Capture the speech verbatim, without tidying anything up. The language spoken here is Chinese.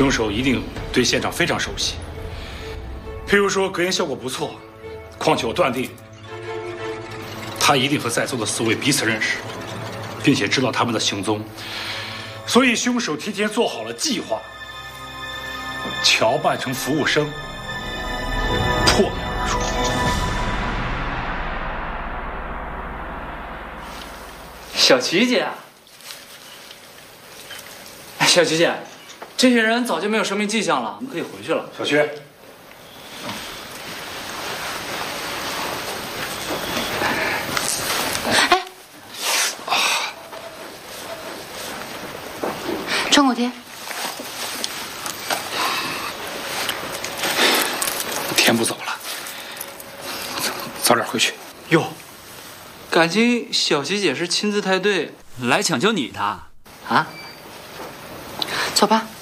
凶手一定对现场非常熟悉，譬如说隔音效果不错，况且我断定，他一定和在座的四位彼此认识，并且知道他们的行踪，所以凶手提前做好了计划，乔扮成服务生，破门而入。 小琪姐，小琪姐，这些人早就没有生命迹象了，我们可以回去了。 小薛， 哎，创口贴。 天不早了，早点回去。 哟，感情小琪姐是亲自带队来抢救你的啊？ 走吧。